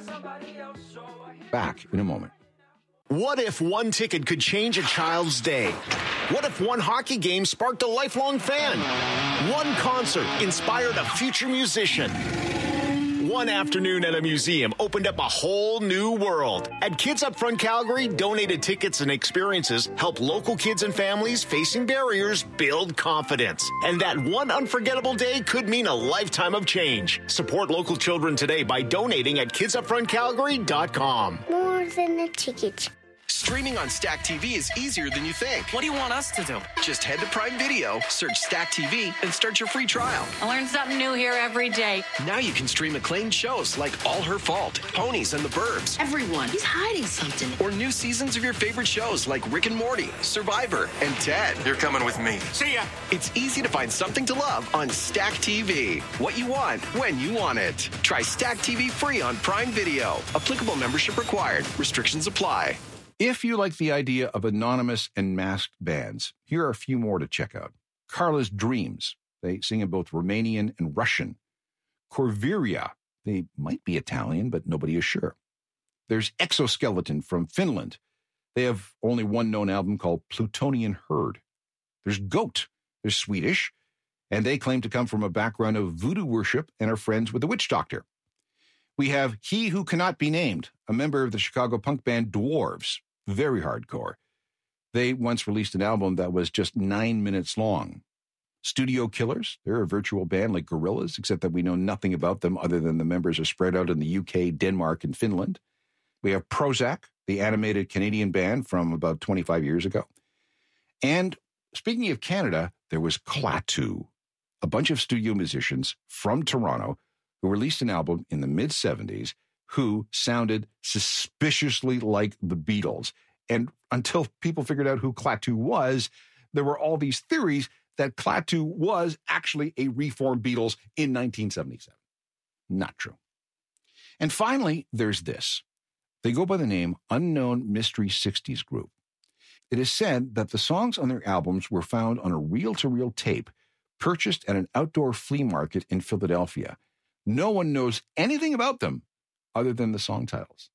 Back in a moment. What if one ticket could change a child's day? What if one hockey game sparked a lifelong fan? One concert inspired a future musician? One afternoon at a museum opened up a whole new world. At Kids Up Front Calgary, donated tickets and experiences help local kids and families facing barriers build confidence. And that one unforgettable day could mean a lifetime of change. Support local children today by donating at kidsupfrontcalgary.com. More than a ticket. Streaming on Stack TV is easier than you think. What do you want us to do? Just head to Prime Video, search Stack TV, and start your free trial. I learn something new here every day. Now you can stream acclaimed shows like All Her Fault, Ponies and the Burbs. Everyone, he's hiding something. Or new seasons of your favorite shows like Rick and Morty, Survivor, and Ted. You're coming with me. See ya! It's easy to find something to love on Stack TV. What you want, when you want it. Try Stack TV free on Prime Video. Applicable membership required. Restrictions apply. If you like the idea of anonymous and masked bands, here are a few more to check out. Carla's Dreams. They sing in both Romanian and Russian. Corviria. They might be Italian, but nobody is sure. There's Exoskeleton from Finland. They have only one known album called Plutonian Herd. There's Goat. They're Swedish, and they claim to come from a background of voodoo worship and are friends with the witch doctor. We have He Who Cannot Be Named, a member of the Chicago punk band Dwarves. Very hardcore. They once released an album that was just 9 minutes long. Studio Killers, they're a virtual band like Gorillaz, except that we know nothing about them other than the members are spread out in the UK, Denmark, and Finland. We have Prozac, the animated Canadian band from about 25 years ago. And speaking of Canada, there was Klaatu, a bunch of studio musicians from Toronto who released an album in the mid-'70s who sounded suspiciously like the Beatles. And until people figured out who Klaatu was, there were all these theories that Klaatu was actually a reformed Beatles in 1977. Not true. And finally, there's this. They go by the name Unknown Mystery 60s Group. It is said that the songs on their albums were found on a reel-to-reel tape purchased at an outdoor flea market in Philadelphia. No one knows anything about them other than the song titles.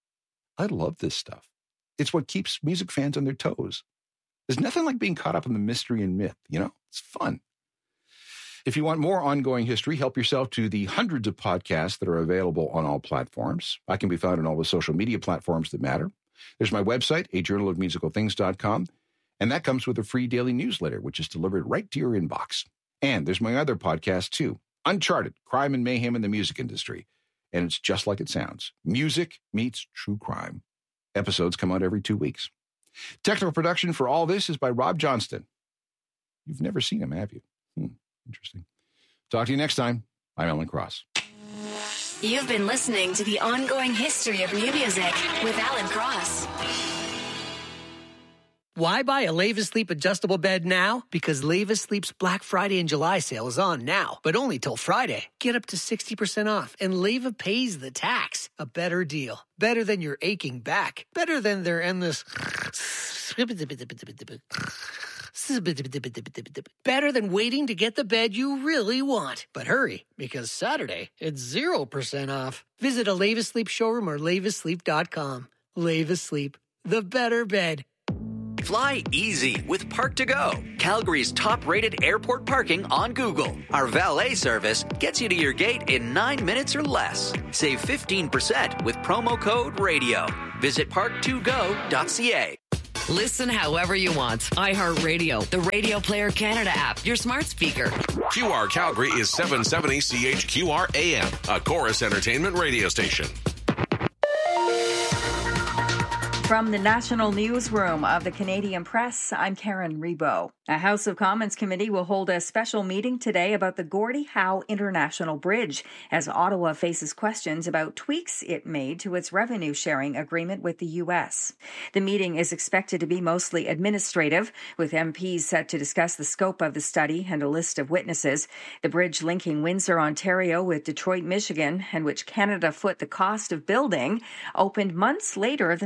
I love this stuff. It's what keeps music fans on their toes. There's nothing like being caught up in the mystery and myth, you know? It's fun. If you want more ongoing history, help yourself to the hundreds of podcasts that are available on all platforms. I can be found on all the social media platforms that matter. There's my website, ajournalofmusicalthings.com, and that comes with a free daily newsletter, which is delivered right to your inbox. And there's my other podcast, too, Uncharted, Crime and Mayhem in the Music Industry. And it's just like it sounds. Music meets true crime. Episodes come out every 2 weeks. Technical production for all this is by Rob Johnston. You've never seen him, have you? Interesting. Talk to you next time. I'm Alan Cross. You've been listening to The Ongoing History of New Music with Alan Cross. Why buy a Leva Sleep adjustable bed now? Because Leva Sleep's Black Friday and July sale is on now, but only till Friday. Get up to 60% off, and Leva pays the tax. A better deal. Better than your aching back. Better than their endless... Better than waiting to get the bed you really want. But hurry, because Saturday, it's 0% off. Visit a Leva Sleep showroom or levasleep.com. Leva Sleep, the better bed. Fly easy with Park2Go, Calgary's top-rated airport parking on Google. Our valet service gets you to your gate in 9 minutes or less. Save 15% with promo code RADIO. Visit park2go.ca. Listen however you want. iHeartRadio, the Radio Player Canada app, your smart speaker. QR Calgary is 770 CHQR AM, a Chorus Entertainment radio station. From the National Newsroom of the Canadian Press, I'm Karen Rebo. A House of Commons committee will hold a special meeting today about the Gordie Howe International Bridge as Ottawa faces questions about tweaks it made to its revenue-sharing agreement with the U.S. The meeting is expected to be mostly administrative, with MPs set to discuss the scope of the study and a list of witnesses. The bridge linking Windsor, Ontario with Detroit, Michigan, and which Canada foot the cost of building, opened months later than planned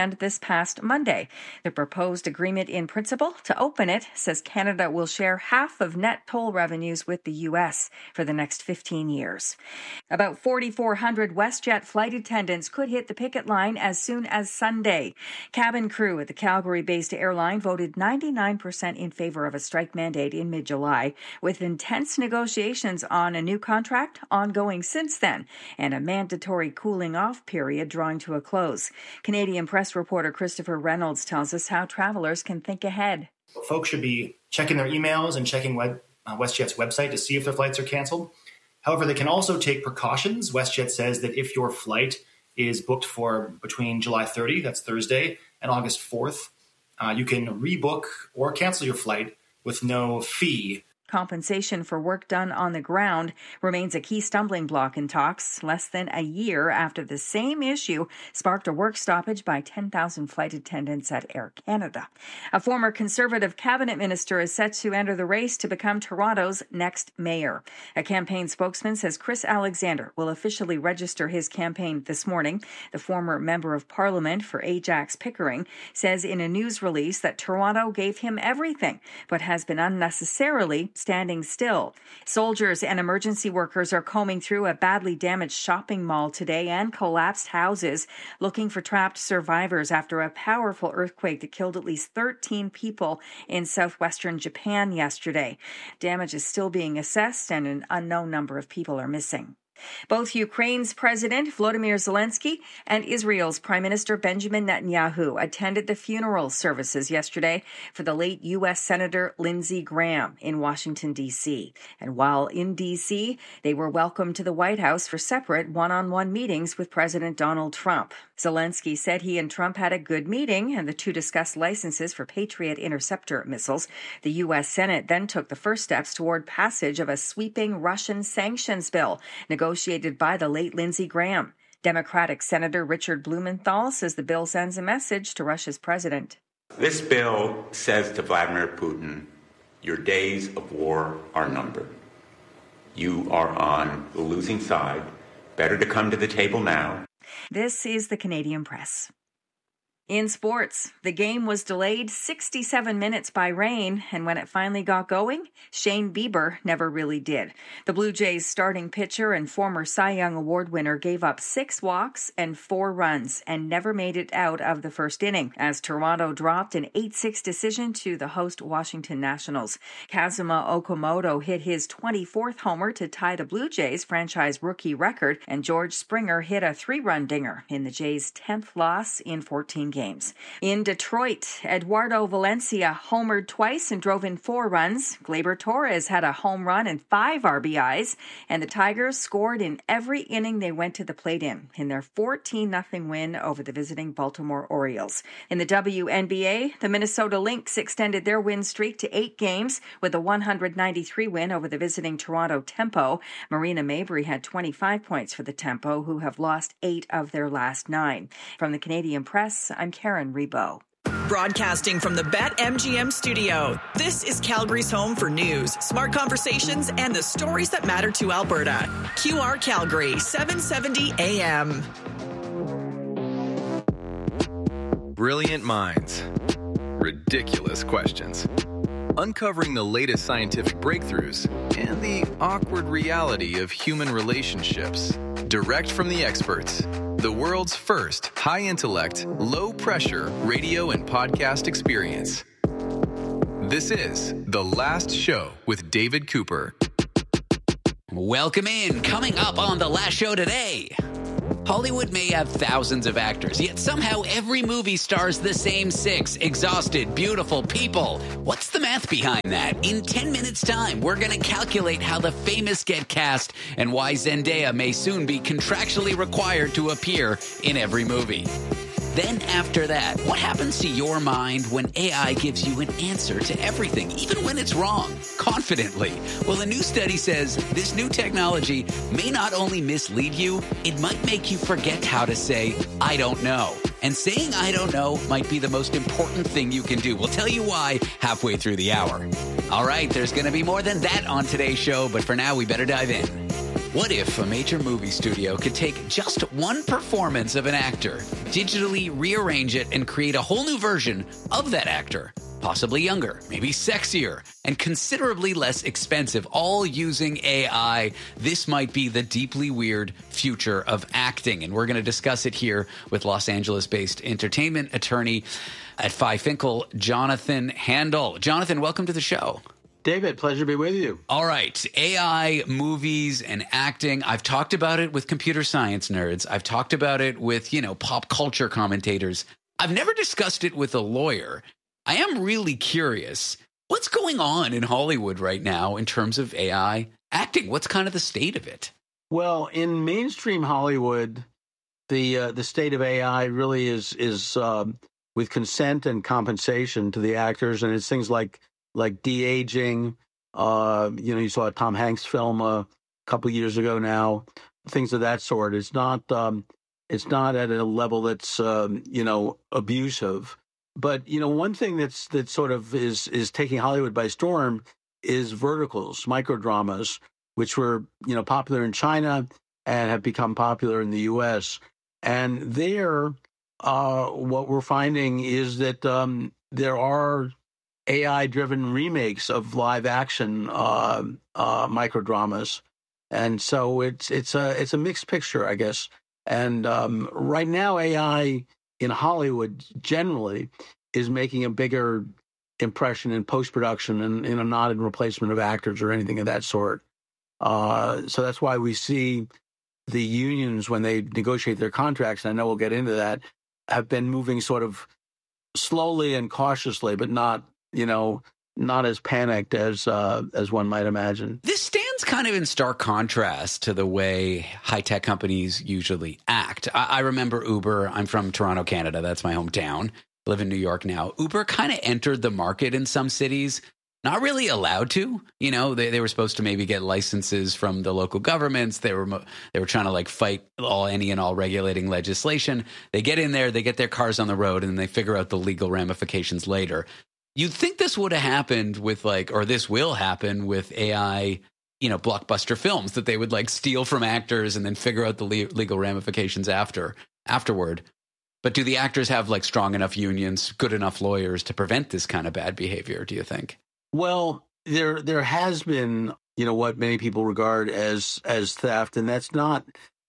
Queensland this past Monday. The proposed agreement in principle to open it says Canada will share half of net toll revenues with the U.S. for the next 15 years. About 4,400 WestJet flight attendants could hit the picket line as soon as Sunday. Cabin crew at the Calgary-based airline voted 99% in favor of a strike mandate in mid-July, with intense negotiations on a new contract ongoing since then, and a mandatory cooling-off period drawing to a close. Canadian Press reporter Christopher Reynolds tells us how travelers can think ahead. Folks should be checking their emails and checking WestJet's website to see if their flights are canceled. However, they can also take precautions. WestJet says that if your flight is booked for between July 30, that's Thursday, and August 4th, you can rebook or cancel your flight with no fee. Compensation for work done on the ground remains a key stumbling block in talks less than a year after the same issue sparked a work stoppage by 10,000 flight attendants at Air Canada. A former Conservative cabinet minister is set to enter the race to become Toronto's next mayor. A campaign spokesman says Chris Alexander will officially register his campaign this morning. The former member of parliament for Ajax Pickering says in a news release that Toronto gave him everything, but has been unnecessarily standing still. Soldiers and emergency workers are combing through a badly damaged shopping mall today and collapsed houses, looking for trapped survivors after a powerful earthquake that killed at least 13 people in southwestern Japan yesterday. Damage is still being assessed and an unknown number of people are missing. Both Ukraine's President Volodymyr Zelensky and Israel's Prime Minister Benjamin Netanyahu attended the funeral services yesterday for the late U.S. Senator Lindsey Graham in Washington, D.C. And while in D.C., they were welcomed to the White House for separate one-on-one meetings with President Donald Trump. Zelensky said he and Trump had a good meeting, and the two discussed licenses for Patriot interceptor missiles. The U.S. Senate then took the first steps toward passage of a sweeping Russian sanctions bill negotiated by the late Lindsey Graham. Democratic Senator Richard Blumenthal says the bill sends a message to Russia's president. This bill says to Vladimir Putin, your days of war are numbered. You are on the losing side. Better to come to the table now. This is the Canadian Press. In sports, the game was delayed 67 minutes by rain, and when it finally got going, Shane Bieber never really did. The Blue Jays starting pitcher and former Cy Young Award winner gave up 6 walks and 4 runs and never made it out of the first inning as Toronto dropped an 8-6 decision to the host Washington Nationals. Kazuma Okamoto hit his 24th homer to tie the Blue Jays franchise rookie record, and George Springer hit a 3-run dinger in the Jays' 10th loss in 14 games. In Detroit, Eduardo Valencia homered twice and drove in 4 runs. Gleyber Torres had a home run and 5 RBIs, and the Tigers scored in every inning they went to the plate in their 14-0 win over the visiting Baltimore Orioles. In the WNBA, the Minnesota Lynx extended their win streak to 8 games with a 193 win over the visiting Toronto Tempo. Marina Mabrey had 25 points for the Tempo, who have lost 8 of their last 9. From the Canadian Press, I'm Karen Rebo. Broadcasting from the BetMGM studio, this is Calgary's home for news, smart conversations, and the stories that matter to Alberta. QR Calgary, 770 AM. Brilliant minds. Ridiculous questions. Uncovering the latest scientific breakthroughs and the awkward reality of human relationships. Direct from the experts. The world's first high-intellect, low-pressure radio and podcast experience. This is The Last Show with David Cooper. Welcome in. Coming up on The Last Show today. Hollywood may have thousands of actors, yet somehow every movie stars the same 6 exhausted, beautiful people. What's the math behind that? In 10 minutes' time, we're going to calculate how the famous get cast and why Zendaya may soon be contractually required to appear in every movie. Then after that, what happens to your mind when AI gives you an answer to everything, even when it's wrong, confidently? Well, a new study says this new technology may not only mislead you, it might make you forget how to say, I don't know. And saying I don't know might be the most important thing you can do. We'll tell you why halfway through the hour. All right, there's going to be more than that on today's show, but for now, we better dive in. What if a major movie studio could take just one performance of an actor, digitally rearrange it, and create a whole new version of that actor? Possibly younger, maybe sexier, and considerably less expensive, all using AI. This might be the deeply weird future of acting, and we're going to discuss it here with Los Angeles-based entertainment attorney at Phi Finkel, Jonathan Handel. Jonathan, welcome to the show. David, pleasure to be with you. All right, AI, movies, and acting. I've talked about it with computer science nerds. I've talked about it with, pop culture commentators. I've never discussed it with a lawyer. I am really curious, what's going on in Hollywood right now in terms of AI acting? What's kind of the state of it? Well, in mainstream Hollywood, the state of AI really is with consent and compensation to the actors, and it's things like de-aging. You saw a Tom Hanks film a couple of years ago now, things of that sort. It's not at a level that's abusive. But one thing that sort of is taking Hollywood by storm is verticals, microdramas, which were popular in China and have become popular in the U.S. And there, what we're finding is that there are AI-driven remakes of live-action microdramas, and so it's a mixed picture, I guess. And right now, AI in Hollywood generally is making a bigger impression in post-production and not in replacement of actors or anything of that sort. So that's why we see the unions, when they negotiate their contracts, and I know we'll get into that, have been moving sort of slowly and cautiously, but not as panicked as one might imagine. This stands kind of in stark contrast to the way high-tech companies usually act. I remember Uber. I'm from Toronto, Canada. That's my hometown. I live in New York now. Uber kind of entered the market in some cities, not really allowed to. They were supposed to maybe get licenses from the local governments. They were trying to fight any and all regulating legislation. They get in there, they get their cars on the road, and then they figure out the legal ramifications later. You'd think this would have happened with or this will happen with AI, blockbuster films, that they would steal from actors and then figure out the legal ramifications afterward. But do the actors have strong enough unions, good enough lawyers to prevent this kind of bad behavior, do you think? Well, there has been, what many people regard as theft, and that's not.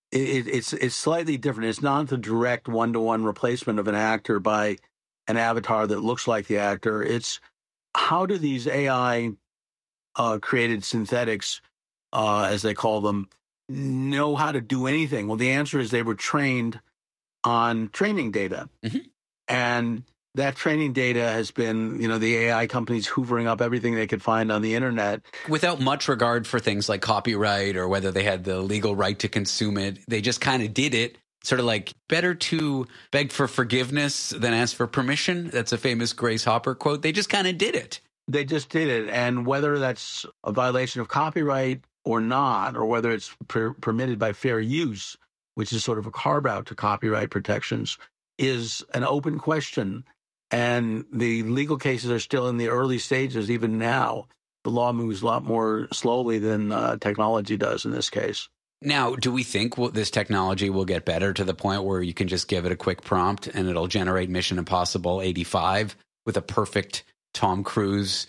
It's slightly different. It's not the direct one-to-one replacement of an actor by an avatar that looks like the actor. It's how do these AI created synthetics, as they call them, know how to do anything? Well, the answer is they were trained on training data. Mm-hmm. And that training data has been, the AI companies hoovering up everything they could find on the internet. Without much regard for things like copyright or whether they had the legal right to consume it. They just kind of did it. Sort of better to beg for forgiveness than ask for permission. That's a famous Grace Hopper quote. They just kind of did it. They just did it. And whether that's a violation of copyright or not, or whether it's permitted by fair use, which is sort of a carve-out to copyright protections, is an open question. And the legal cases are still in the early stages. Even now, the law moves a lot more slowly than technology does in this case. Now, do we think this technology will get better to the point where you can just give it a quick prompt and it'll generate Mission Impossible 85 with a perfect Tom Cruise,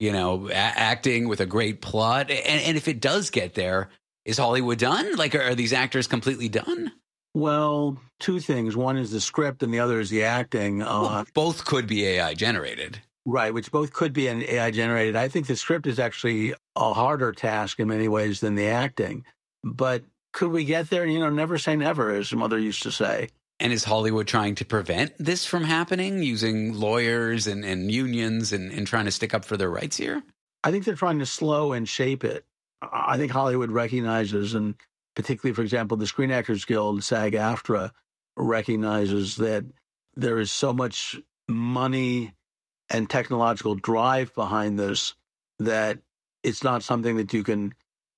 acting with a great plot? And if it does get there, is Hollywood done? Are these actors completely done? Well, two things. One is the script and the other is the acting. Both could be AI generated. Right, which both could be AI generated. I think the script is actually a harder task in many ways than the acting. But could we get there? Never say never, as mother used to say. And is Hollywood trying to prevent this from happening, using lawyers and unions and trying to stick up for their rights here? I think they're trying to slow and shape it. I think Hollywood recognizes, and particularly, for example, the Screen Actors Guild, SAG-AFTRA, recognizes that there is so much money and technological drive behind this that it's not something that you can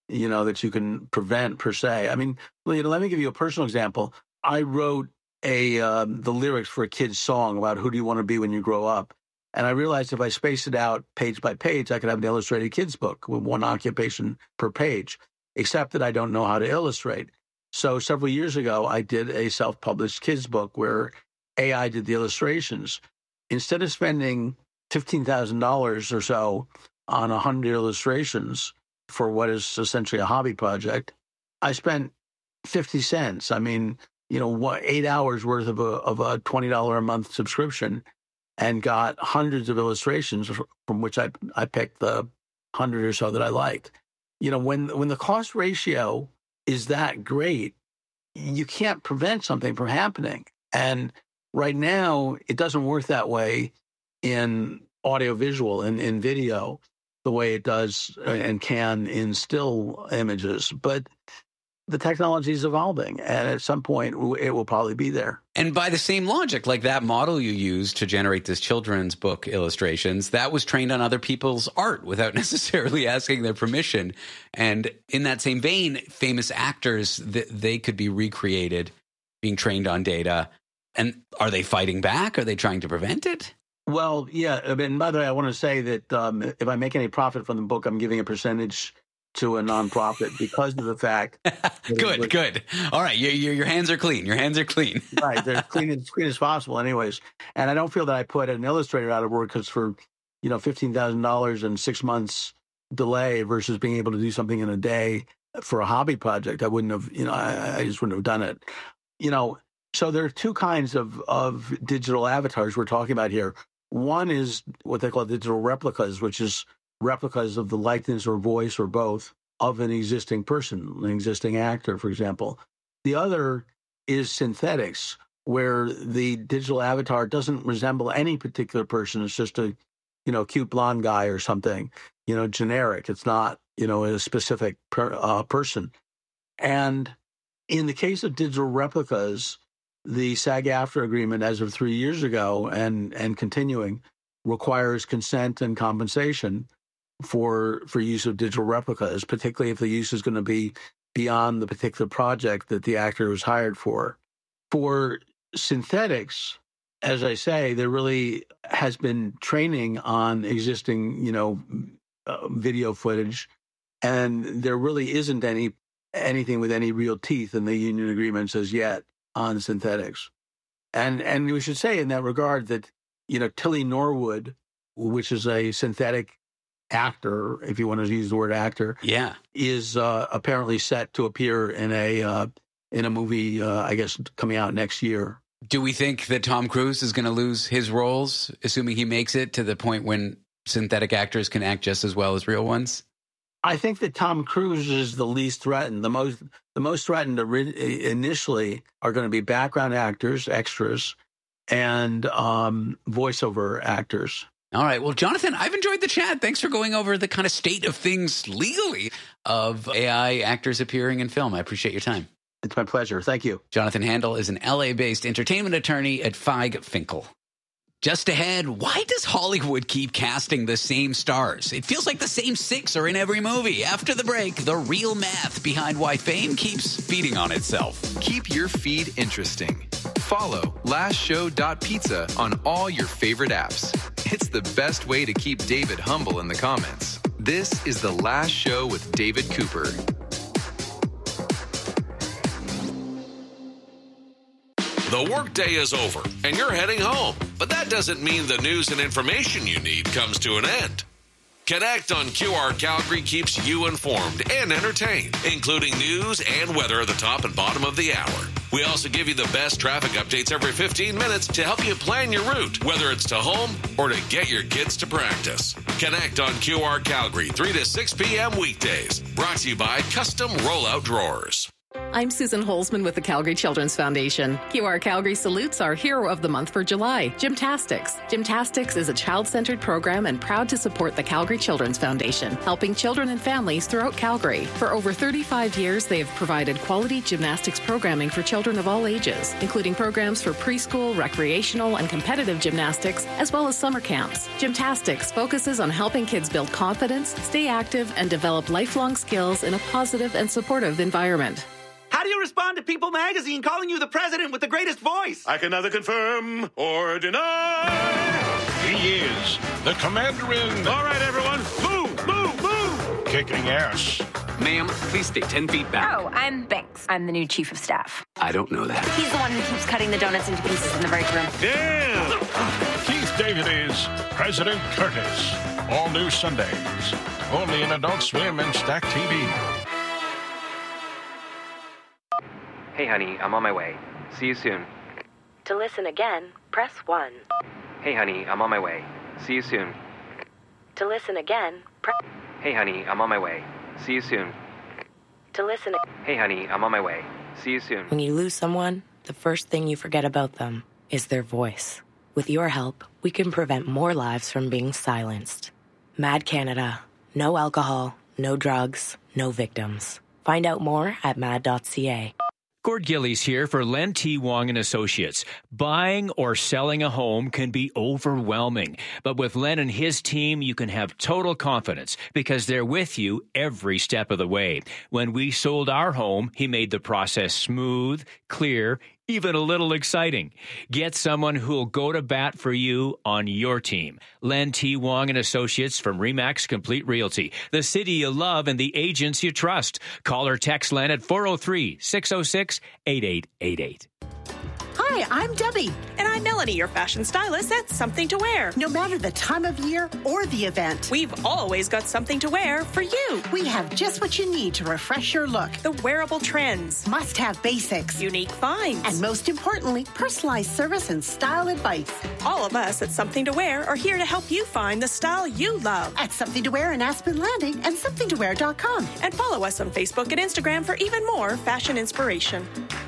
prevent per se. I mean, let me give you a personal example. I wrote the lyrics for a kid's song about who do you want to be when you grow up. And I realized if I spaced it out page by page, I could have an illustrated kids book with one occupation per page. except that I don't know how to illustrate. So several years ago, I did a self-published kids book where AI did the illustrations. Instead of spending $15,000 or so on 100 illustrations for what is essentially a hobby project, I spent 50 cents. I mean, 8 hours worth of a $20 a month subscription, and got hundreds of illustrations from which I picked the 100 or so that I liked. When the cost ratio is that great, you can't prevent something from happening. And right now, it doesn't work that way in audiovisual and in video the way it does and can in still images. But the technology is evolving, and at some point, it will probably be there. And by the same logic, like that model you used to generate this children's book illustrations, that was trained on other people's art without necessarily asking their permission. And in that same vein, famous actors, they could be recreated, being trained on data. And are they fighting back? Are they trying to prevent it? Well, yeah. I mean, by the way, I want to say that if I make any profit from the book, I'm giving a percentage to a nonprofit because of the fact. Good. All right, your hands are clean. Your hands are clean. Right, they're clean as possible, anyways. And I don't feel that I put an illustrator out of work because for $15,000 and 6 months delay versus being able to do something in a day for a hobby project, I wouldn't have. I just wouldn't have done it. So there are two kinds of digital avatars we're talking about here. One is what they call digital replicas, which is replicas of the likeness or voice or both of an existing person, an existing actor, for example. The other is synthetics, where the digital avatar doesn't resemble any particular person. It's just a, cute blonde guy or something, generic. It's not, a specific person. And in the case of digital replicas, the SAG-AFTRA agreement as of 3 years ago and continuing requires consent and compensation for use of digital replicas, particularly if the use is going to be beyond the particular project that the actor was hired for. For synthetics, as I say, there really has been training on existing, video footage, and there really isn't anything with any real teeth in the union agreements as yet on synthetics. And we should say in that regard that, Tilly Norwood, which is a synthetic actor, if you want to use the word actor, is apparently set to appear in a movie, I guess, coming out next year. Do we think that Tom Cruise is going to lose his roles, assuming he makes it to the point when synthetic actors can act just as well as real ones? I think that Tom Cruise is the least threatened. The most threatened initially are going to be background actors, extras, and voiceover actors. All right. Well, Jonathan, I've enjoyed the chat. Thanks for going over the kind of state of things legally of AI actors appearing in film. I appreciate your time. It's my pleasure. Thank you. Jonathan Handel is an LA-based entertainment attorney at Feig Finkel. Just ahead, why does Hollywood keep casting the same stars? It feels like the same 6 are in every movie. After the break, the real math behind why fame keeps feeding on itself. Keep your feed interesting. Follow lastshow.pizza on all your favorite apps. It's the best way to keep David humble in the comments. This is The Last Show with David Cooper. The workday is over and you're heading home, but that doesn't mean the news and information you need comes to an end. Connect on QR Calgary keeps you informed and entertained, including news and weather at the top and bottom of the hour. We also give you the best traffic updates every 15 minutes to help you plan your route, whether it's to home or to get your kids to practice. Connect on QR Calgary 3 to 6 p.m. weekdays. Brought to you by Custom Rollout Drawers. I'm Susan Holzman with the Calgary Children's Foundation. QR Calgary salutes our hero of the month for July, Gymtastics. Gymtastics is a child-centered program and proud to support the Calgary Children's Foundation, helping children and families throughout Calgary. For over 35 years, they have provided quality gymnastics programming for children of all ages, including programs for preschool, recreational, and competitive gymnastics, as well as summer camps. Gymtastics focuses on helping kids build confidence, stay active, and develop lifelong skills in a positive and supportive environment. How do you respond to People magazine calling you the president with the greatest voice? I can neither confirm or deny. He is the commander in... All right, everyone. Move, move, move. Kicking ass. Ma'am, please stay 10 feet back. Oh, I'm Banks. I'm the new chief of staff. I don't know that. He's the one who keeps cutting the donuts into pieces in the break room. Yeah! Keith David is President Curtis. All new Sundays. Only in Adult Swim and Stack TV. Hey, honey, I'm on my way. See you soon. To listen again, press 1. Hey, honey, I'm on my way. See you soon. To listen again, press... Hey, honey, I'm on my way. See you soon. To listen... Hey, honey, I'm on my way. See you soon. When you lose someone, the first thing you forget about them is their voice. With your help, we can prevent more lives from being silenced. Mad Canada. No alcohol, no drugs, no victims. Find out more at mad.ca. Gord Gillies here for Len T. Wong & Associates. Buying or selling a home can be overwhelming, but with Len and his team, you can have total confidence because they're with you every step of the way. When we sold our home, he made the process smooth, clear, even a little exciting. Get someone who'll go to bat for you on your team. Len T. Wong & Associates from RE/MAX Complete Realty. The city you love and the agents you trust. Call or text Len at 403-606-8888. Hi, I'm Debbie. And I'm Melanie, your fashion stylist at Something to Wear. No matter the time of year or the event, we've always got something to wear for you. We have just what you need to refresh your look. The wearable trends. Must-have basics. Unique finds. And most importantly, personalized service and style advice. All of us at Something to Wear are here to help you find the style you love. At Something to Wear in Aspen Landing and somethingtowear.com. And follow us on Facebook and Instagram for even more fashion inspiration.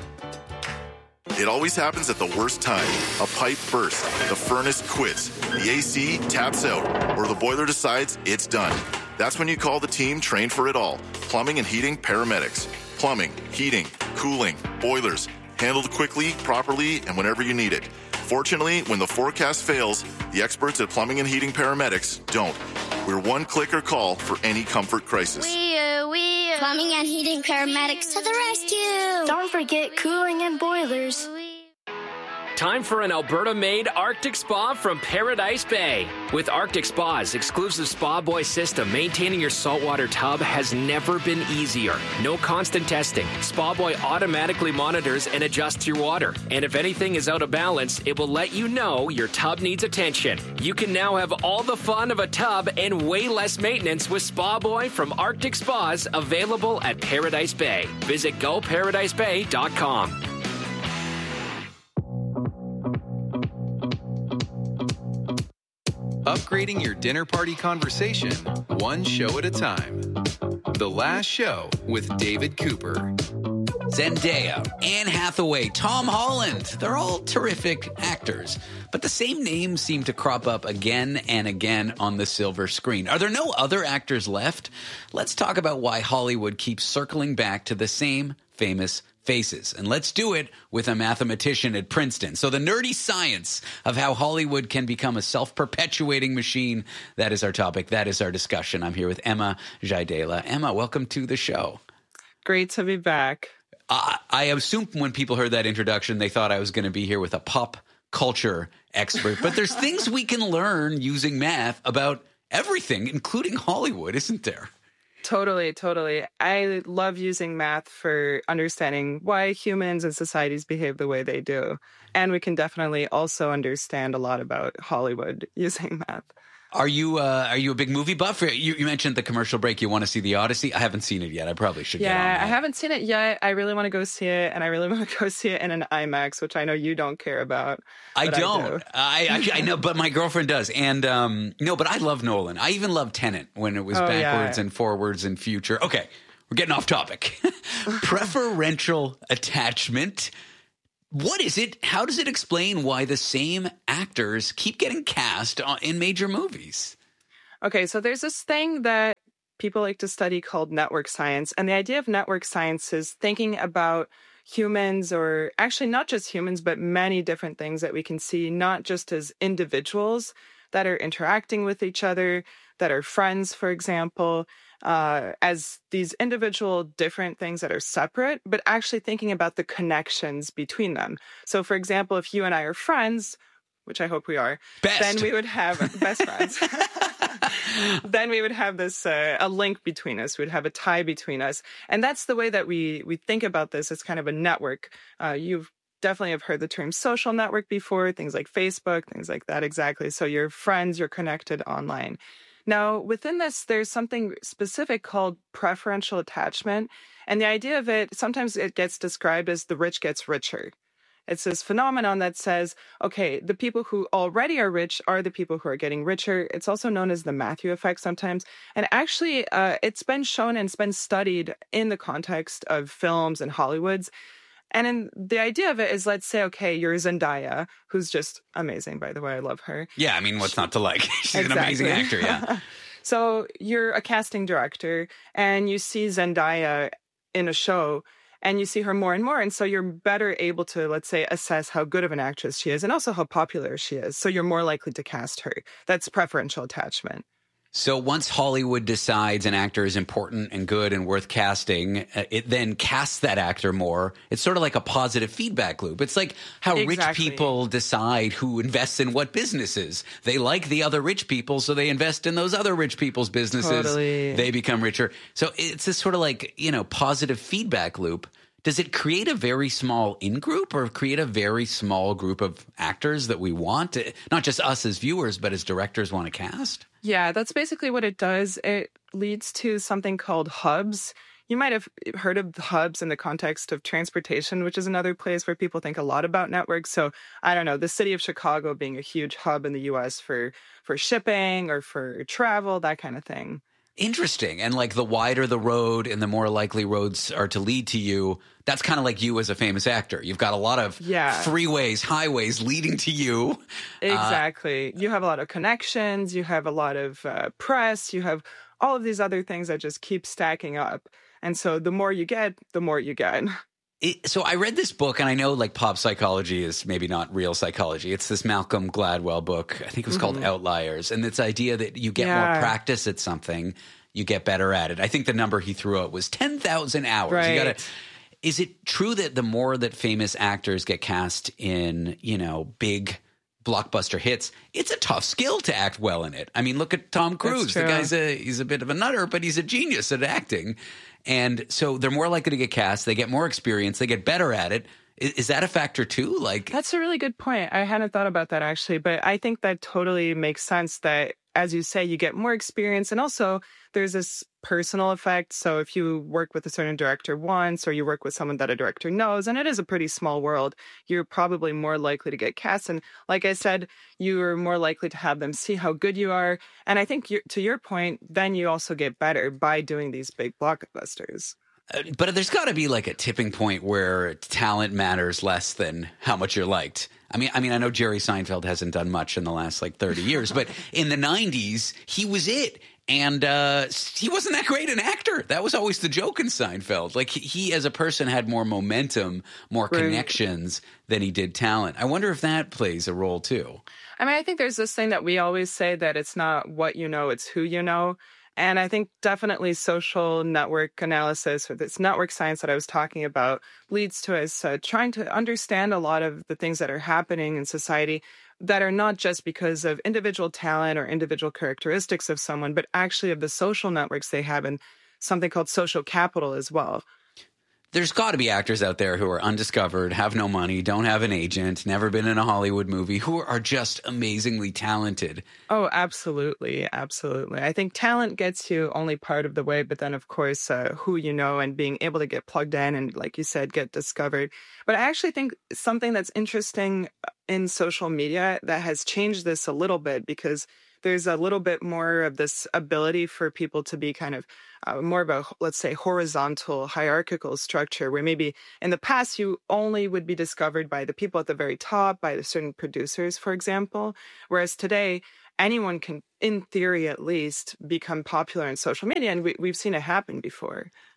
It always happens at the worst time. A pipe bursts, the furnace quits, the AC taps out, or the boiler decides it's done. That's when you call the team trained for it all. Plumbing and heating paramedics. Plumbing, heating, cooling, boilers. Handled quickly, properly, and whenever you need it. Fortunately, when the forecast fails, the experts at Plumbing and Heating Paramedics don't. We're one click or call for any comfort crisis. Plumbing and Heating Paramedics to the rescue. Don't forget cooling and boilers. Time for an Alberta-made Arctic Spa from Paradise Bay. With Arctic Spa's exclusive Spa Boy system, maintaining your saltwater tub has never been easier. No constant testing. Spa Boy automatically monitors and adjusts your water. And if anything is out of balance, it will let you know your tub needs attention. You can now have all the fun of a tub and way less maintenance with Spa Boy from Arctic Spas, available at Paradise Bay. Visit GoParadiseBay.com. Upgrading your dinner party conversation, one show at a time. The Last Show with David Cooper. Zendaya, Anne Hathaway, Tom Holland. They're all terrific actors, but the same names seem to crop up again and again on the silver screen. Are there no other actors left? Let's talk about why Hollywood keeps circling back to the same famous faces. And let's do it with a mathematician at Princeton. So the nerdy science of how Hollywood can become a self-perpetuating machine, that is our topic. That is our discussion. I'm here with Emma Jaidela. Emma, welcome to the show. Great to be back. I assume when people heard that introduction, they thought I was going to be here with a pop culture expert. But there's things we can learn using math about everything, including Hollywood, isn't there? Totally. I love using math for understanding why humans and societies behave the way they do. And we can definitely also understand a lot about Hollywood using math. Are you a big movie buff? You mentioned the commercial break. You want to see The Odyssey? I haven't seen it yet. I probably should get on that. I haven't seen it yet. I really want to go see it, and I really want to go see it in an IMAX, which I know you don't care about. I don't. I know, but my girlfriend does. And no, but I love Nolan. I even love Tenet when it was backwards and forwards and future. Okay, we're getting off topic. Preferential attachment. What is it? How does it explain why the same actors keep getting cast in major movies? Okay, so there's this thing that people like to study called network science. And the idea of network science is thinking about humans, or actually not just humans, but many different things that we can see, not just as individuals that are interacting with each other, that are friends, for example, as these individual different things that are separate, but actually thinking about the connections between them. So, for example, if you and I are friends, which I hope we are, then we would have best friends. then we would have this, a link between us. We'd have a tie between us. And that's the way that we think about this as kind of a network. You've definitely have heard the term social network before, things like Facebook, things like that. Exactly. So you're friends, you're connected online. Now, within this, there's something specific called preferential attachment. And the idea of it, sometimes it gets described as the rich gets richer. It's this phenomenon that says, okay, the people who already are rich are the people who are getting richer. It's also known as the Matthew effect sometimes. And actually, it's been shown and it's been studied in the context of films and Hollywoods. And the idea of it is, let's say, okay, you're Zendaya, who's just amazing, by the way. I love her. Yeah, I mean, what's not to like? She's an amazing actor, yeah. So you're a casting director, and you see Zendaya in a show, and you see her more and more. And so you're better able to, let's say, assess how good of an actress she is and also how popular she is. So you're more likely to cast her. That's preferential attachment. So once Hollywood decides an actor is important and good and worth casting, it then casts that actor more. It's sort of like a positive feedback loop. It's like how rich people decide who invests in what businesses. They like the other rich people, so they invest in those other rich people's businesses. Totally. They become richer. So it's this sort of like, positive feedback loop. Does it create a very small in-group or create a very small group of actors that we want? Not just us as viewers, but as directors want to cast? Yeah, that's basically what it does. It leads to something called hubs. You might have heard of hubs in the context of transportation, which is another place where people think a lot about networks. So I don't know, the city of Chicago being a huge hub in the U.S. for shipping or for travel, that kind of thing. Interesting. And like the wider the road and the more likely roads are to lead to you, that's kind of like you as a famous actor. You've got a lot of freeways, highways leading to you. Exactly. You have a lot of connections. You have a lot of press. You have all of these other things that just keep stacking up. And so the more you get, the more you get. So I read this book, and I know like pop psychology is maybe not real psychology. It's this Malcolm Gladwell book. I think it was called Outliers. And it's the idea that you get more practice at something, you get better at it. I think the number he threw out was 10,000 hours. Right. Is it true that the more that famous actors get cast in, big blockbuster hits, it's a tough skill to act well in it? I mean, look at Tom Cruise. The guy's he's a bit of a nutter, but he's a genius at acting. And so they're more likely to get cast. They get more experience. They get better at it. Is that a factor too? That's a really good point. I hadn't thought about that actually, but I think that totally makes sense that, as you say, you get more experience. And also there's this personal effect. So if you work with a certain director once, or you work with someone that a director knows, and it is a pretty small world, you're probably more likely to get cast. And like I said, you're more likely to have them see how good you are. And I think to your point, then you also get better by doing these big blockbusters. But there's got to be like a tipping point where talent matters less than how much you're liked. I mean, I know Jerry Seinfeld hasn't done much in the last 30 years, but in the 90s, he was it. And he wasn't that great an actor. That was always the joke in Seinfeld. Like he as a person had more momentum, more connections than he did talent. I wonder if that plays a role too. I mean, I think there's this thing that we always say that it's not what you know, it's who you know. And I think definitely social network analysis, or this network science that I was talking about, leads to us trying to understand a lot of the things that are happening in society that are not just because of individual talent or individual characteristics of someone, but actually of the social networks they have, and something called social capital as well. There's got to be actors out there who are undiscovered, have no money, don't have an agent, never been in a Hollywood movie, who are just amazingly talented. Oh, absolutely. Absolutely. I think talent gets you only part of the way, but then, of course, who you know and being able to get plugged in and, like you said, get discovered. But I actually think something that's interesting in social media that has changed this a little bit, because there's a little bit more of this ability for people to be kind of more of a, let's say, horizontal hierarchical structure, where maybe in the past you only would be discovered by the people at the very top, by the certain producers, for example. Whereas today, anyone can, in theory at least, become popular in social media. And we've seen it happen before.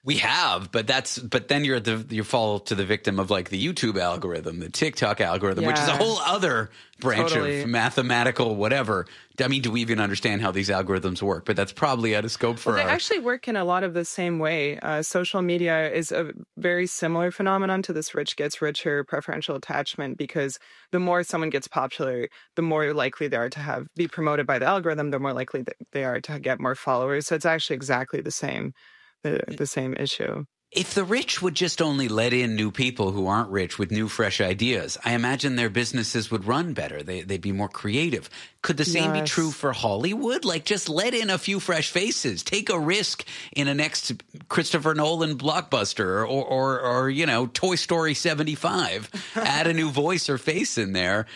We have, but then you fall to the victim of like the YouTube algorithm, the TikTok algorithm, which is a whole other branch of mathematical whatever. I mean, do we even understand how these algorithms work? But that's probably out of scope for They actually work in a lot of the same way. Social media is a very similar phenomenon to this rich gets richer preferential attachment, because the more someone gets popular, the more likely they are to be promoted by the algorithm, the more likely they are to get more followers. So it's actually exactly the same issue. If the rich would just only let in new people who aren't rich with new, fresh ideas, I imagine their businesses would run better. They'd be more creative. Could the same be true for Hollywood? Like, just let in a few fresh faces. Take a risk in a next Christopher Nolan blockbuster or you know, Toy Story 75. Add a new voice or face in there.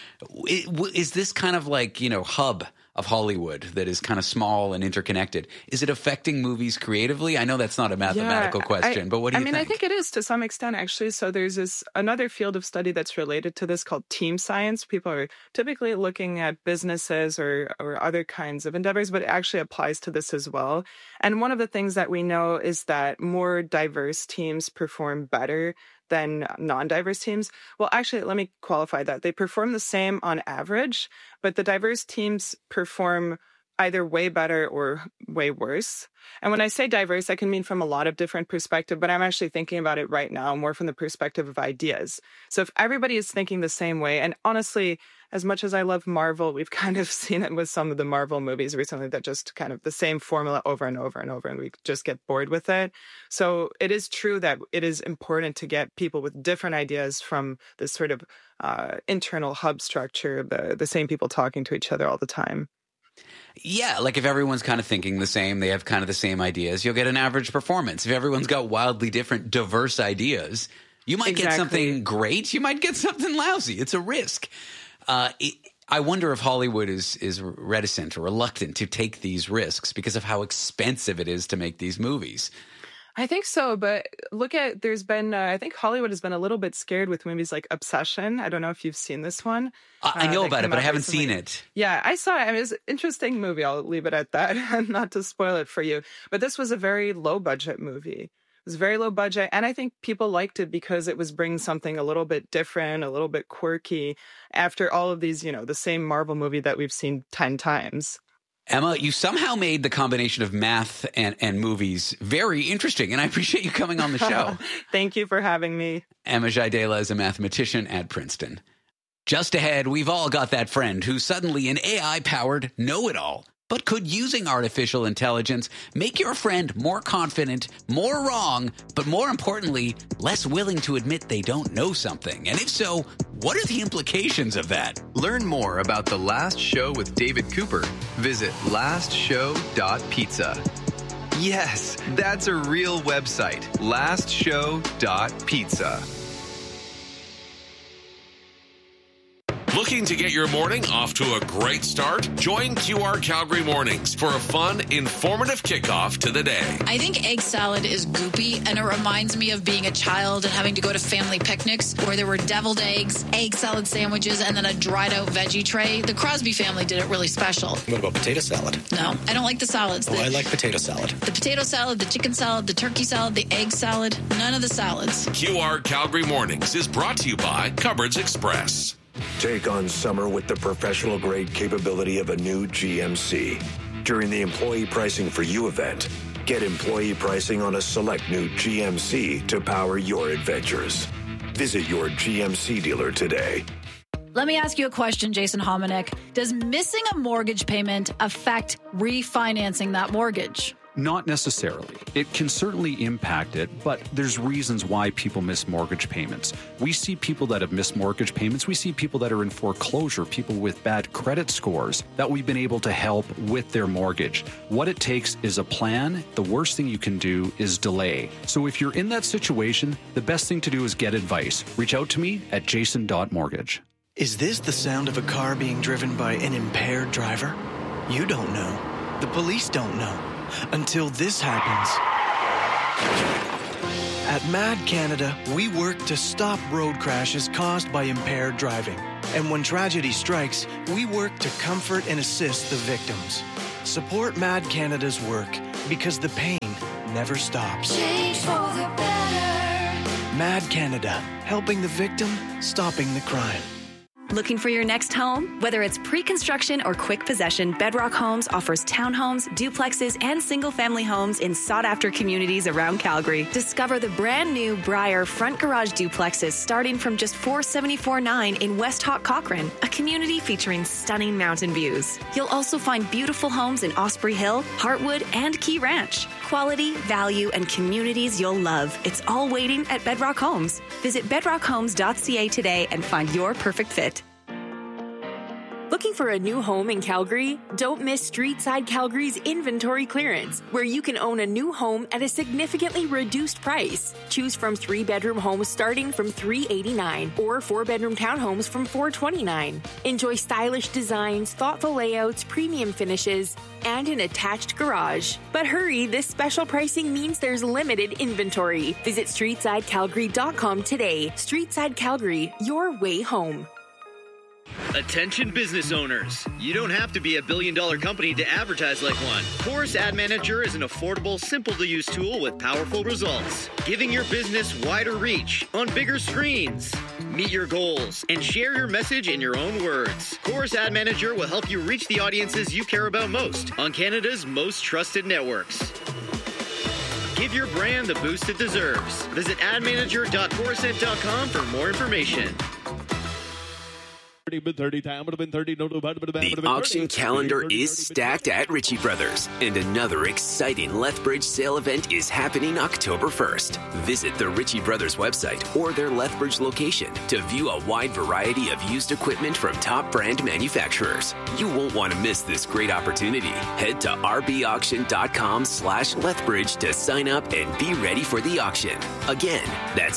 Is this kind of like, you know, hub of Hollywood that is kind of small and interconnected? Is it affecting movies creatively? I know that's not a mathematical question, but what do you think? I think it is to some extent, actually. So there's another field of study that's related to this called team science. People are typically looking at businesses or other kinds of endeavors, but it actually applies to this as well. And one of the things that we know is that more diverse teams perform better than non-diverse teams. Well, actually, let me qualify that. They perform the same on average, but the diverse teams perform either way better or way worse. And when I say diverse, I can mean from a lot of different perspectives, but I'm actually thinking about it right now more from the perspective of ideas. So if everybody is thinking the same way, and honestly, as much as I love Marvel, we've kind of seen it with some of the Marvel movies recently that just kind of the same formula over and over and over, and we just get bored with it. So it is true that it is important to get people with different ideas from this sort of internal hub structure, the same people talking to each other all the time. Yeah, like if everyone's kind of thinking the same, they have kind of the same ideas, you'll get an average performance. If everyone's got wildly different, diverse ideas, you might get something great, you might get something lousy. It's a risk. I wonder if Hollywood is reticent or reluctant to take these risks because of how expensive it is to make these movies. I think so, but there's been, I think Hollywood has been a little bit scared with movies like Obsession. I don't know if you've seen this one. I know about it, but I haven't seen it. Yeah, I saw it. I mean, it's an interesting movie. I'll leave it at that, not to spoil it for you. But this was a very low-budget movie. It was very low budget, and I think people liked it because it was bringing something a little bit different, a little bit quirky, after all of these, you know, the same Marvel movie that we've seen 10 times. Emma, you somehow made the combination of math and movies very interesting, and I appreciate you coming on the show. Thank you for having me. Emma Jaidela is a mathematician at Princeton. Just ahead, we've all got that friend who's suddenly an AI-powered know-it-all. But could using artificial intelligence make your friend more confident, more wrong, but more importantly, less willing to admit they don't know something? And if so, what are the implications of that? Learn more about The Last Show with David Cooper. Visit lastshow.pizza. Yes, that's a real website, lastshow.pizza. Looking to get your morning off to a great start? Join QR Calgary Mornings for a fun, informative kickoff to the day. I think egg salad is goopy, and it reminds me of being a child and having to go to family picnics where there were deviled eggs, egg salad sandwiches, and then a dried out veggie tray. The Crosby family did it really special. What about potato salad? No, I don't like the salads. I like potato salad. The potato salad, the chicken salad, the turkey salad, the egg salad, none of the salads. QR Calgary Mornings is brought to you by Cupboards Express. Take on summer with the professional-grade capability of a new GMC. During the Employee Pricing for You event, get employee pricing on a select new GMC to power your adventures. Visit your GMC dealer today. Let me ask you a question, Jason Hominick. Does missing a mortgage payment affect refinancing that mortgage? Not necessarily. It can certainly impact it, but there's reasons why people miss mortgage payments. We see people that have missed mortgage payments. We see people that are in foreclosure, people with bad credit scores that we've been able to help with their mortgage. What it takes is a plan. The worst thing you can do is delay. So if you're in that situation, the best thing to do is get advice. Reach out to me at jason.mortgage. Is this the sound of a car being driven by an impaired driver? You don't know. The police don't know. Until this happens. At MAD Canada, we work to stop road crashes caused by impaired driving. And when tragedy strikes, we work to comfort and assist the victims. Support MAD Canada's work because the pain never stops. Change for the better. Mad Canada, helping the victim, stopping the crime. Looking for your next home? Whether it's pre-construction or quick possession, Bedrock Homes offers townhomes, duplexes, and single-family homes in sought-after communities around Calgary. Discover the brand-new Briar front garage duplexes starting from just $474,900 in West Hawk Cochrane, a community featuring stunning mountain views. You'll also find beautiful homes in Osprey Hill, Heartwood, and Key Ranch. Quality, value, and communities you'll love. It's all waiting at Bedrock Homes. Visit bedrockhomes.ca today and find your perfect fit. Looking for a new home in Calgary? Don't miss Streetside Calgary's inventory clearance, where you can own a new home at a significantly reduced price. Choose from 3-bedroom homes starting from $389 or 4-bedroom townhomes from $429. Enjoy stylish designs, thoughtful layouts, premium finishes, and an attached garage. But hurry, this special pricing means there's limited inventory. Visit StreetsideCalgary.com today. Streetside Calgary, your way home. Attention business owners. You don't have to be a billion-dollar company to advertise like one. Chorus Ad Manager is an affordable, simple-to-use tool with powerful results, giving your business wider reach on bigger screens. Meet your goals and share your message in your own words. Chorus Ad Manager will help you reach the audiences you care about most on Canada's most trusted networks. Give your brand the boost it deserves. Visit admanager.chorusnet.com for more information. The auction calendar is stacked at Ritchie Brothers, and another exciting Lethbridge sale event is happening October 1st. Visit the Ritchie Brothers website or their Lethbridge location to view a wide variety of used equipment from top brand manufacturers. You won't want to miss this great opportunity. Head to rbauction.com/Lethbridge to sign up and be ready for the auction. Again, that's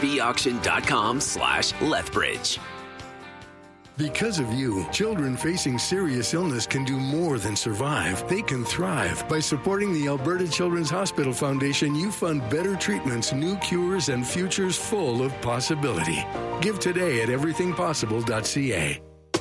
rbauction.com/Lethbridge. Because of you, children facing serious illness can do more than survive. They can thrive. By supporting the Alberta Children's Hospital Foundation, you fund better treatments, new cures, and futures full of possibility. Give today at everythingpossible.ca.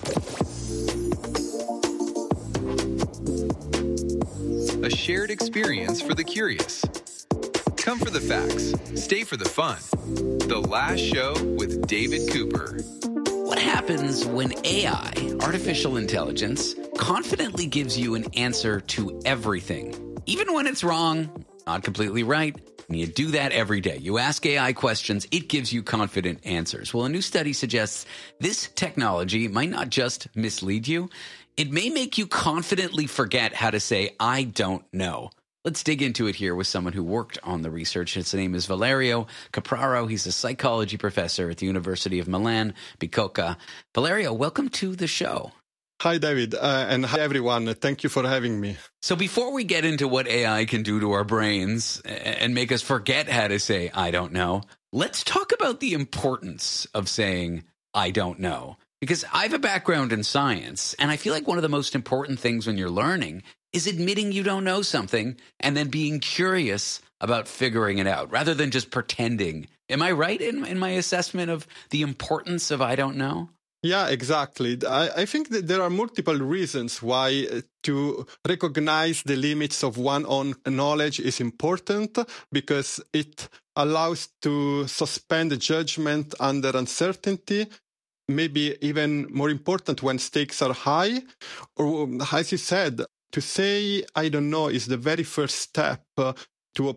A shared experience for the curious. Come for the facts. Stay for the fun. The Last Show with David Cooper. What happens when AI, artificial intelligence, confidently gives you an answer to everything? Even when it's wrong, not completely right. And you do that every day. You ask AI questions, it gives you confident answers. Well, a new study suggests this technology might not just mislead you, it may make you confidently forget how to say, I don't know. Let's dig into it here with someone who worked on the research. His name is Valerio Capraro. He's a psychology professor at the University of Milan, Bicocca. Valerio, welcome to the show. Hi, David, and hi, everyone. Thank you for having me. So before we get into what AI can do to our brains and make us forget how to say, I don't know, let's talk about the importance of saying, I don't know. Because I have a background in science, and I feel like one of the most important things when you're learning is admitting you don't know something and then being curious about figuring it out rather than just pretending. Am I right in my assessment of the importance of I don't know? Yeah, exactly. I think that there are multiple reasons why to recognize the limits of one's own knowledge is important, because it allows to suspend judgment under uncertainty. Maybe even more important when stakes are high, or as you said, to say, I don't know, is the very first step to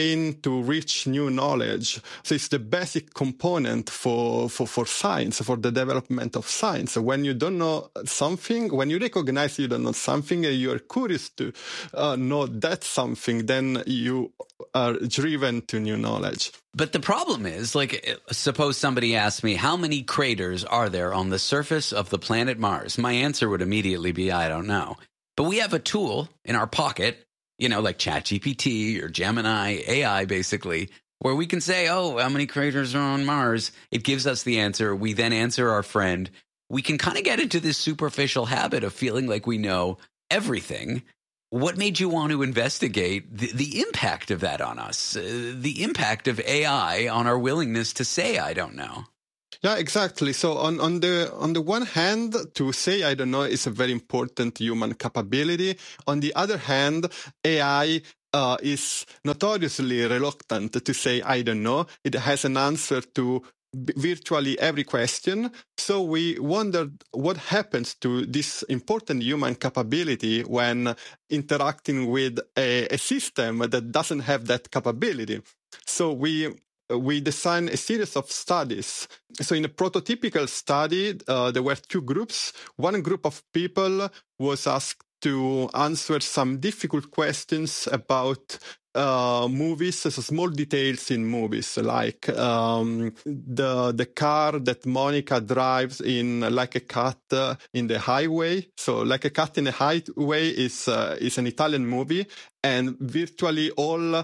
reach new knowledge. So it's the basic component for science, for the development of science. So when you don't know something, when you recognize you don't know something, and you are curious to know that something, then you are driven to new knowledge. But the problem is, like, suppose somebody asked me, how many craters are there on the surface of the planet Mars? My answer would immediately be, I don't know. But we have a tool in our pocket, you know, like ChatGPT or Gemini, AI basically, where we can say, oh, how many craters are on Mars? It gives us the answer. We then answer our friend. We can kind of get into this superficial habit of feeling like we know everything. What made you want to investigate the impact of that on us, the impact of AI on our willingness to say, I don't know? Yeah, exactly. So on the one hand, to say I don't know is a very important human capability. On the other hand, AI is notoriously reluctant to say, I don't know. It has an answer to virtually every question. So we wondered what happens to this important human capability when interacting with a system that doesn't have that capability. So we designed a series of studies. So in a prototypical study, there were two groups. One group of people was asked to answer some difficult questions about movies, so small details in movies, like the car that Monica drives in Like a Cat in the Highway. So Like a Cat in the Highway is an Italian movie, and virtually all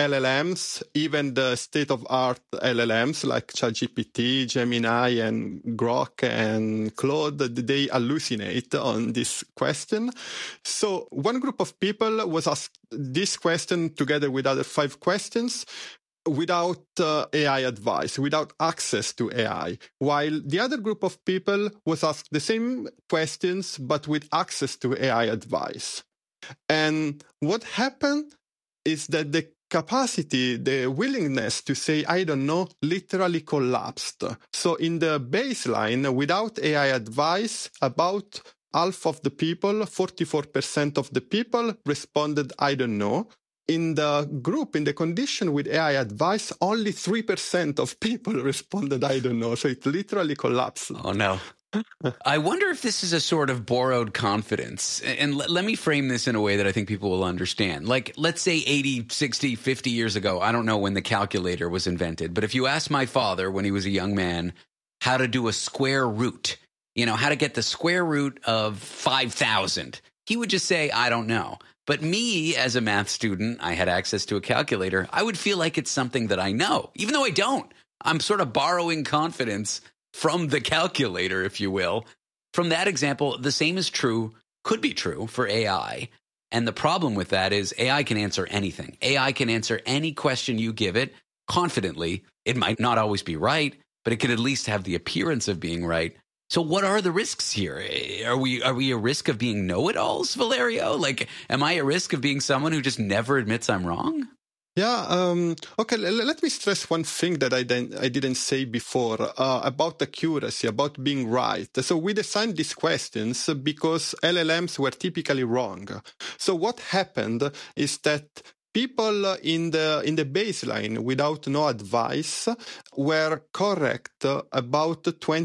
LLMs, even the state-of-art LLMs like ChatGPT, Gemini, and Grok and Claude, they hallucinate on this question. So one group of people was asked this question together with other 5 questions without AI advice, without access to AI, while the other group of people was asked the same questions but with access to AI advice. And what happened is that the capacity, the willingness to say, I don't know, literally collapsed. So in the baseline, without AI advice, about half of the people, 44% of the people responded, I don't know. In the group, in the condition with AI advice, only 3% of people responded, I don't know. So it literally collapsed. Oh, no. I wonder if this is a sort of borrowed confidence. And let me frame this in a way that I think people will understand. Like, let's say 80, 60, 50 years ago, I don't know when the calculator was invented, but if you asked my father when he was a young man how to do a square root, how to get the square root of 5,000, he would just say, I don't know. But me, as a math student, I had access to a calculator. I would feel like it's something that I know, even though I don't. I'm sort of borrowing confidence from the calculator, if you will. From that example, the same is true, could be true for AI. And the problem with that is AI can answer anything. AI can answer any question you give it confidently. It might not always be right, but it can at least have the appearance of being right. So what are the risks here? Are we a risk of being know-it-alls, Valerio? Like, am I at risk of being someone who just never admits I'm wrong? Yeah. Okay. Let me stress one thing that I didn't say before about accuracy, about being right. So we designed these questions because LLMs were typically wrong. So what happened is that people in the baseline without no advice were correct about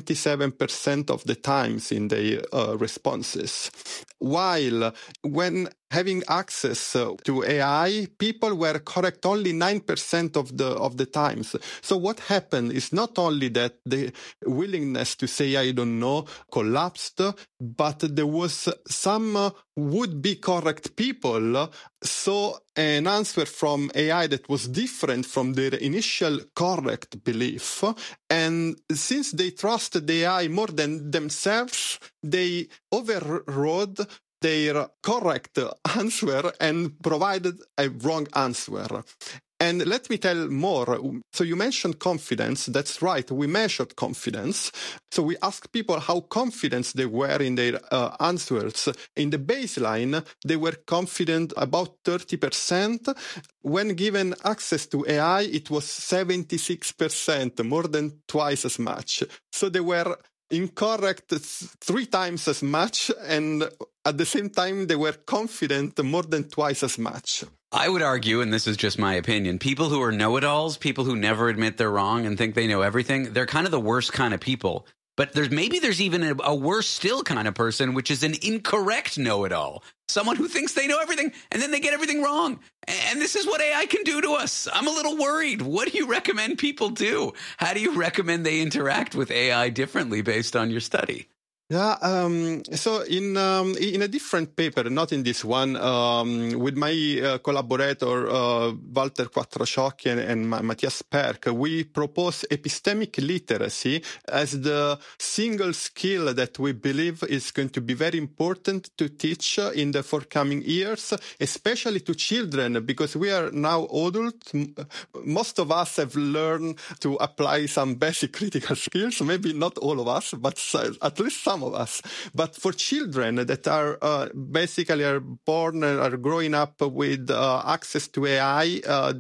27% of the times in their responses, while when having access to AI, people were correct only 9% of the times. So what happened is not only that the willingness to say I don't know collapsed, but there was some would-be correct people saw an answer from AI that was different from their initial correct belief. And since they trusted the AI more than themselves, they overrode their correct answer and provided a wrong answer. And let me tell more. So you mentioned confidence. That's right. We measured confidence. So we asked people how confident they were in their answers. In the baseline, they were confident about 30%. When given access to AI, it was 76%, more than twice as much. So they were incorrect 3 times as much, and at the same time, they were confident more than twice as much. I would argue, and this is just my opinion, people who are know-it-alls, people who never admit they're wrong and think they know everything, they're kind of the worst kind of people. But there's even a worse still kind of person, which is an incorrect know-it-all. Someone who thinks they know everything, and then they get everything wrong. And this is what AI can do to us. I'm a little worried. What do you recommend people do? How do you recommend they interact with AI differently based on your study? Yeah, so in a different paper, not in this one, with my collaborator Walter Quattrociocchi and Matthias Perk, we propose epistemic literacy as the single skill that we believe is going to be very important to teach in the forthcoming years, especially to children, because we are now adults. Most of us have learned to apply some basic critical skills, maybe not all of us, but at least some some of us. But for children that are basically are born and are growing up with access to AI,